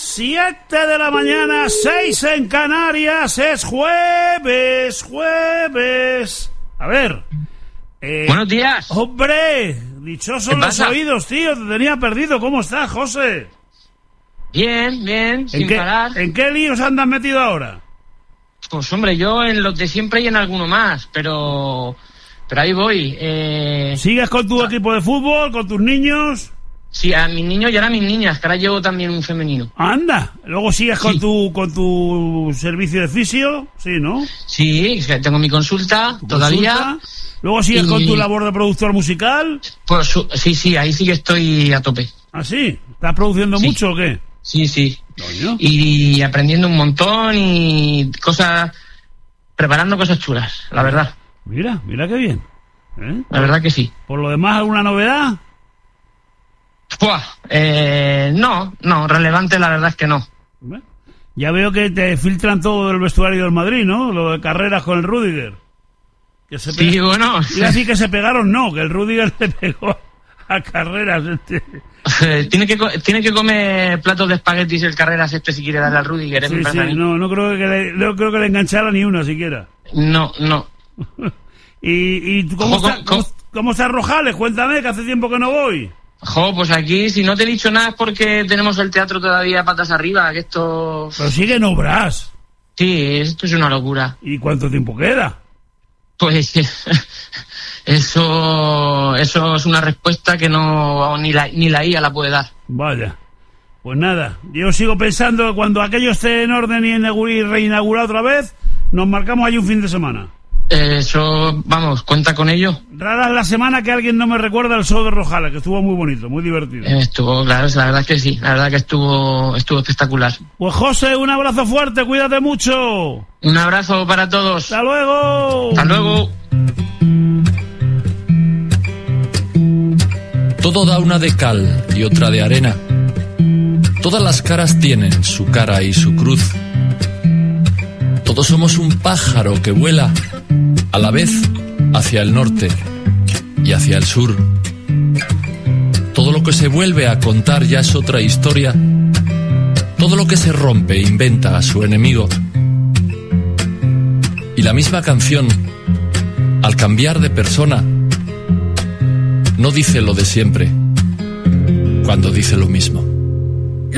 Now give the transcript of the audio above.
7 de la mañana, 6 en Canarias, es jueves. A ver. Buenos días. Hombre, dichosos los oídos, tío, te tenía perdido. ¿Cómo estás, José? Bien, sin parar. ¿En qué líos andas metido ahora? Pues hombre, yo en los de siempre y en alguno más, pero ahí voy. ¿Sigues con tu equipo de fútbol, con tus niños? Sí, a mis niños y ahora a mis niñas, que ahora llevo también un femenino. Anda, luego sigues con tu servicio de fisio, sí, ¿no? Sí, tengo mi consulta todavía. Luego sigues con tu labor de productor musical. Pues sí, ahí sí que estoy a tope. ¿Ah, sí? ¿Estás produciendo mucho o qué? Sí. Coño. Y aprendiendo un montón y preparando cosas chulas, la verdad. Mira qué bien. La verdad que sí. ¿Por lo demás alguna novedad? No, relevante la verdad es que no. Ya veo que te filtran todo del vestuario del Madrid, ¿no? Lo de Carreras con el Rüdiger. Sí, bueno. Y así que se pegaron, no, que el Rüdiger le pegó a Carreras. Tiene que comer platos de espaguetis el Carreras si quiere darle al Rüdiger. Sí, no creo que le enganchara ni una siquiera. No. ¿Y cómo está Rojales? Cuéntame, que hace tiempo que no voy. Pues aquí, si no te he dicho nada es porque tenemos el teatro todavía patas arriba, que esto... Pero siguen obras. Sí, esto es una locura. ¿Y cuánto tiempo queda? Pues eso es una respuesta que no ni la IA la puede dar. Vaya. Pues nada, yo sigo pensando que cuando aquello esté en orden y reinaugurado otra vez, nos marcamos ahí un fin de semana. Eso, vamos, cuenta con ello. Rara es la semana que alguien no me recuerda el show de Rojales, que estuvo muy bonito, muy divertido. Estuvo, claro, la verdad que sí, la verdad que estuvo espectacular. Pues José, un abrazo fuerte, cuídate mucho. Un abrazo para todos. ¡Hasta luego! ¡Hasta luego! Todo da una de cal y otra de arena. Todas las caras tienen su cara y su cruz. Todos somos un pájaro que vuela a la vez hacia el norte y hacia el sur. Todo lo que se vuelve a contar ya es otra historia. Todo lo que se rompe inventa a su enemigo. Y la misma canción, al cambiar de persona, no dice lo de siempre cuando dice lo mismo.